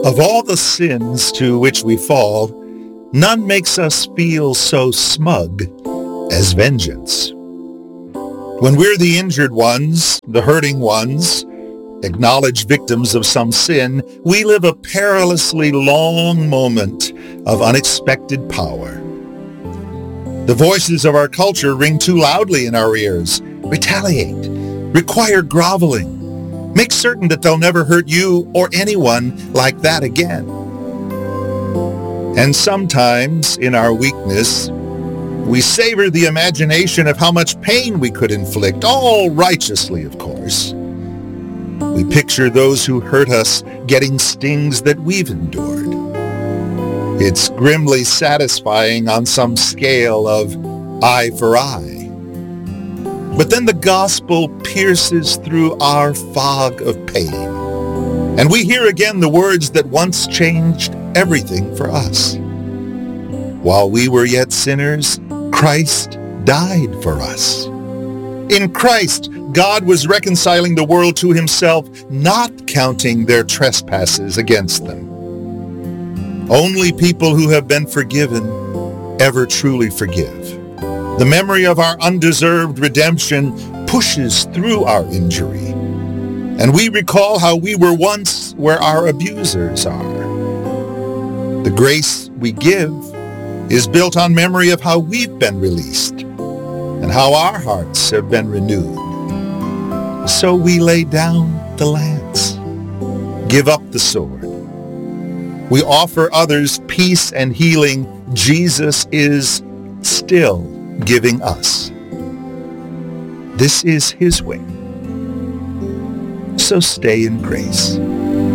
Of all the sins to which we fall, none makes us feel so smug as vengeance. When we're the injured ones, the hurting ones, acknowledged victims of some sin, we live a perilously long moment of unexpected power. The voices of our culture ring too loudly in our ears. Retaliate. Require groveling. Make certain that they'll never hurt you or anyone like that again. And sometimes, in our weakness, we savor the imagination of how much pain we could inflict, all righteously, of course. We picture those who hurt us getting stings that we've endured. It's grimly satisfying on some scale of eye for eye. But then the gospel pierces through our fog of pain, and we hear again the words that once changed everything for us. While we were yet sinners, Christ died for us. In Christ, God was reconciling the world to himself, not counting their trespasses against them. Only people who have been forgiven ever truly forgive. The memory of our undeserved redemption pushes through our injury, and we recall how we were once where our abusers are. The grace we give is built on memory of how we've been released and how our hearts have been renewed. So we lay down the lance, give up the sword. We offer others peace and healing Jesus is still giving us. This is his way. So stay in grace.